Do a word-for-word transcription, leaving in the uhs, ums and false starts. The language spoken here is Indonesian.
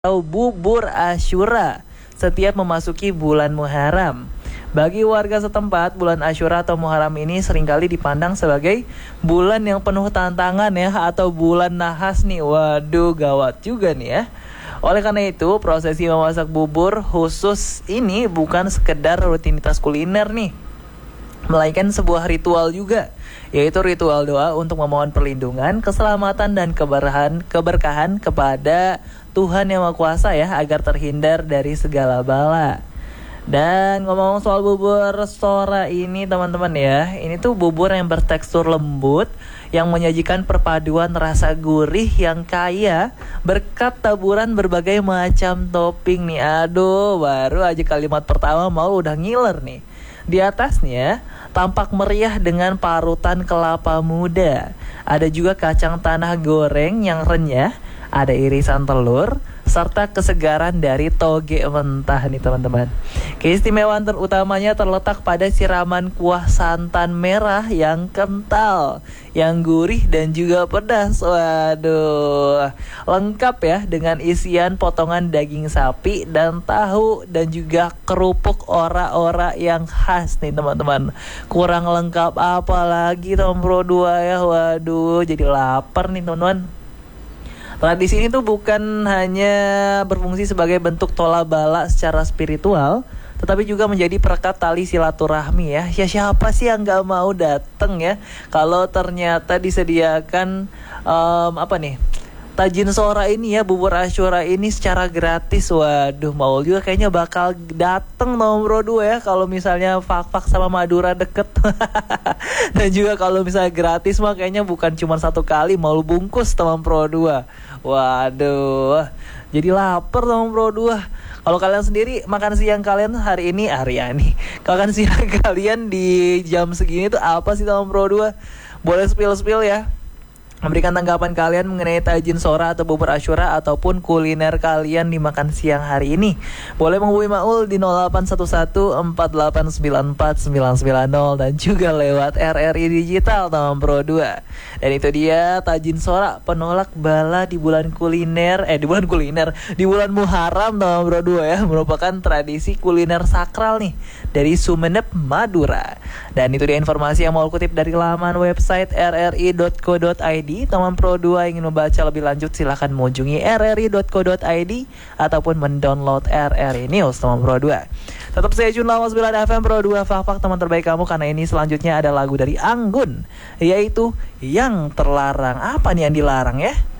atau bubur Asyura setiap memasuki bulan Muharram. Bagi warga setempat, bulan Asyura atau Muharram ini seringkali dipandang sebagai bulan yang penuh tantangan ya, atau bulan nahas nih. Waduh, gawat juga nih ya. Oleh karena itu, prosesi memasak bubur khusus ini bukan sekedar rutinitas kuliner nih, melainkan sebuah ritual juga, yaitu ritual doa untuk memohon perlindungan, keselamatan, dan keberkahan, keberkahan kepada Tuhan Yang Maha Kuasa ya, agar terhindar dari segala bala. Dan ngomong soal bubur sora ini teman-teman ya, ini tuh bubur yang bertekstur lembut, yang menyajikan perpaduan rasa gurih yang kaya berkat taburan berbagai macam topping nih. Aduh, baru aja kalimat pertama mau udah ngiler nih. Di atasnya tampak meriah dengan parutan kelapa muda. Ada juga kacang tanah goreng yang renyah, ada irisan telur, serta kesegaran dari toge mentah nih teman-teman. Keistimewaan terutamanya terletak pada siraman kuah santan merah yang kental, yang gurih dan juga pedas. Waduh, lengkap ya dengan isian potongan daging sapi dan tahu, dan juga kerupuk ora-ora yang khas nih teman-teman. Kurang lengkap apa lagi Tompro dua ya. Waduh, jadi lapar nih teman-teman. Tradisi ini tuh bukan hanya berfungsi sebagai bentuk tola bala secara spiritual, tetapi juga menjadi perekat tali silaturahmi ya. Ya siapa sih yang gak mau dateng ya kalau ternyata disediakan um, apa nih, tajin sora ini ya, bubur Asyura ini secara gratis. Waduh, mau juga kayaknya bakal dateng nomor dua ya, kalau misalnya Fak-Fak sama Madura deket. Dan juga kalau misalnya gratis mah kayaknya bukan cuma satu kali, mau bungkus teman Pro dua. Waduh, jadi lapar teman Pro dua. Kalau kalian sendiri makan siang kalian hari ini, hari ini makan siang kalian di jam segini tuh apa sih teman Pro dua? Boleh spill-spill ya, memberikan tanggapan kalian mengenai tajin sora atau bubur Asyura ataupun kuliner kalian di makan siang hari ini. Boleh menghubungi Maul di nol delapan satu satu empat delapan sembilan empat sembilan sembilan nol dan juga lewat R R I Digital teman Pro dua. Dan itu dia tajin sora, penolak bala di bulan kuliner eh di bulan kuliner di bulan Muharram teman Pro dua ya, merupakan tradisi kuliner sakral nih dari Sumeneb, Madura. Dan itu dia informasi yang mau kutip dari laman website r r i dot co dot i d. Teman Pro dua ingin membaca lebih lanjut silahkan mengunjungi r r i dot co dot i d ataupun mendownload R R I News teman Pro dua. Tetap stay tune lawas sembilan F M Pro dua, Fak-Fak teman terbaik kamu, karena ini selanjutnya ada lagu dari Anggun, yaitu Yang Terlarang. Apa nih yang dilarang ya?